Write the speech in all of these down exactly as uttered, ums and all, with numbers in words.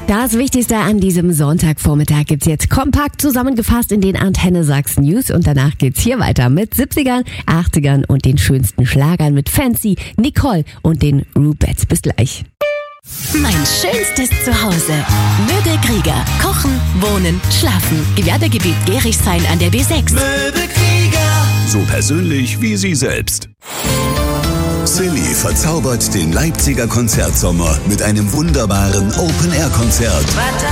Das Wichtigste an diesem Sonntagvormittag gibt's jetzt kompakt zusammengefasst in den Antenne Sachsen News und danach geht's hier weiter mit siebzigern, achtzigern und den schönsten Schlagern mit Fancy, Nicole und den Rubettes. Bis gleich. Mein schönstes Zuhause. Möbelkrieger. Kochen, wohnen, schlafen. Gewerbegebiet Gerichshain an der B sechs. Möbelkrieger. So persönlich wie Sie selbst. Silly verzaubert den Leipziger Konzertsommer mit einem wunderbaren Open-Air-Konzert.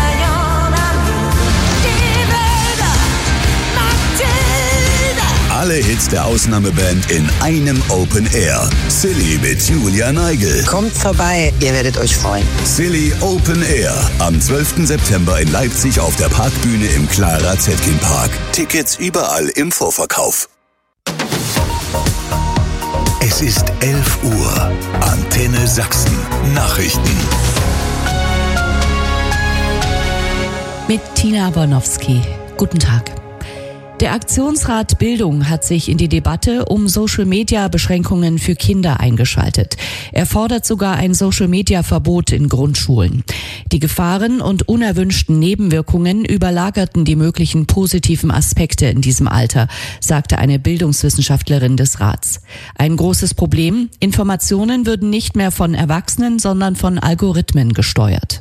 Alle Hits der Ausnahmeband in einem Open Air. Silly mit Julia Neigel. Kommt vorbei, ihr werdet euch freuen. Silly Open Air am zwölften September in Leipzig auf der Parkbühne im Clara Zetkin Park. Tickets überall im Vorverkauf. Es ist elf Uhr. Antenne Sachsen. Nachrichten. Mit Tina Bornowski. Guten Tag. Der Aktionsrat Bildung hat sich in die Debatte um Social-Media-Beschränkungen für Kinder eingeschaltet. Er fordert sogar ein Social-Media-Verbot in Grundschulen. Die Gefahren und unerwünschten Nebenwirkungen überlagerten die möglichen positiven Aspekte in diesem Alter, sagte eine Bildungswissenschaftlerin des Rats. Ein großes Problem: Informationen würden nicht mehr von Erwachsenen, sondern von Algorithmen gesteuert.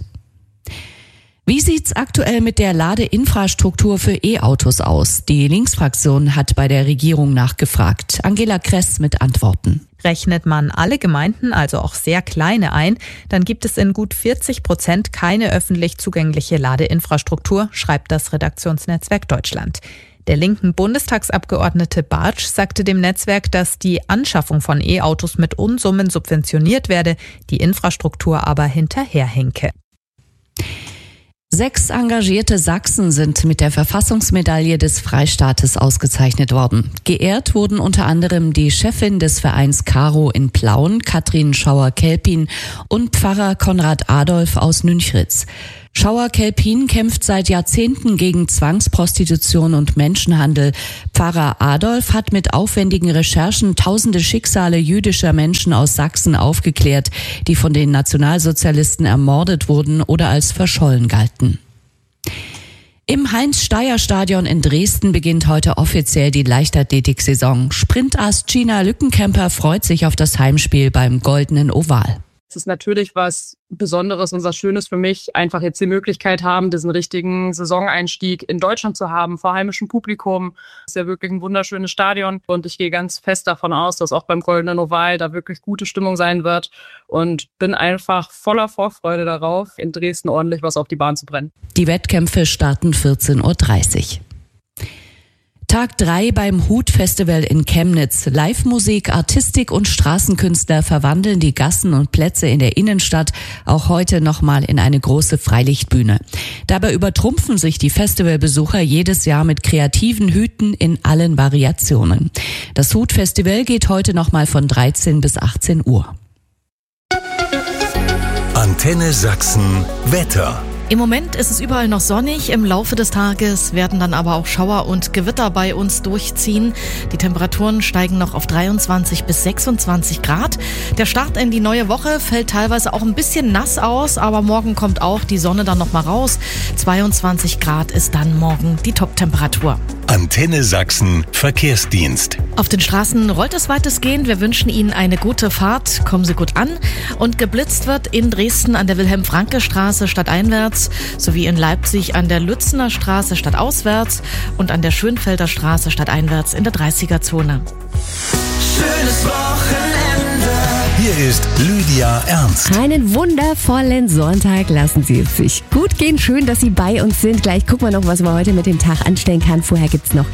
Wie sieht's aktuell mit der Ladeinfrastruktur für E-Autos aus? Die Linksfraktion hat bei der Regierung nachgefragt. Angela Kress mit Antworten. Rechnet man alle Gemeinden, also auch sehr kleine, ein, dann gibt es in gut vierzig Prozent keine öffentlich zugängliche Ladeinfrastruktur, schreibt das Redaktionsnetzwerk Deutschland. Der linken Bundestagsabgeordnete Bartsch sagte dem Netzwerk, dass die Anschaffung von E-Autos mit Unsummen subventioniert werde, die Infrastruktur aber hinterherhinke. Sechs engagierte Sachsen sind mit der Verfassungsmedaille des Freistaates ausgezeichnet worden. Geehrt wurden unter anderem die Chefin des Vereins Caro in Plauen, Katrin Schauer-Kelpin, und Pfarrer Konrad Adolf aus Nünchritz. Schauer-Kelpin kämpft seit Jahrzehnten gegen Zwangsprostitution und Menschenhandel. Pfarrer Adolf hat mit aufwendigen Recherchen tausende Schicksale jüdischer Menschen aus Sachsen aufgeklärt, die von den Nationalsozialisten ermordet wurden oder als verschollen galten. Im Heinz-Steier-Stadion in Dresden beginnt heute offiziell die Leichtathletik-Saison. Sprintass Gina Lückenkämper freut sich auf das Heimspiel beim Goldenen Oval. Es ist natürlich was Besonderes und was Schönes für mich, einfach jetzt die Möglichkeit haben, diesen richtigen Saisoneinstieg in Deutschland zu haben, vor heimischem Publikum. Es ist ja wirklich ein wunderschönes Stadion und ich gehe ganz fest davon aus, dass auch beim Goldenen Oval da wirklich gute Stimmung sein wird und bin einfach voller Vorfreude darauf, in Dresden ordentlich was auf die Bahn zu brennen. Die Wettkämpfe starten vierzehn Uhr dreißig. Tag drei beim Hut-Festival in Chemnitz. Live-Musik, Artistik und Straßenkünstler verwandeln die Gassen und Plätze in der Innenstadt auch heute nochmal in eine große Freilichtbühne. Dabei übertrumpfen sich die Festivalbesucher jedes Jahr mit kreativen Hüten in allen Variationen. Das Hut-Festival geht heute nochmal von dreizehn bis achtzehn Uhr. Antenne Sachsen Wetter. Im Moment ist es überall noch sonnig, im Laufe des Tages werden dann aber auch Schauer und Gewitter bei uns durchziehen. Die Temperaturen steigen noch auf dreiundzwanzig bis sechsundzwanzig Grad. Der Start in die neue Woche fällt teilweise auch ein bisschen nass aus, aber morgen kommt auch die Sonne dann noch mal raus. zweiundzwanzig Grad ist dann morgen die Top-Temperatur. Antenne Sachsen Verkehrsdienst. Auf den Straßen rollt es weitestgehend. Wir wünschen Ihnen eine gute Fahrt. Kommen Sie gut an. Und geblitzt wird in Dresden an der Wilhelm-Franke-Straße stadteinwärts sowie in Leipzig an der Lützener Straße stadtauswärts und an der Schönfelder Straße stadteinwärts in der dreißiger-Zone. Schönes Wochenende. Hier ist Lydia Ernst. Einen wundervollen Sonntag. Lassen Sie es sich gut gehen. Schön, dass Sie bei uns sind. Gleich gucken wir noch, was man heute mit dem Tag anstellen kann. Vorher gibt's noch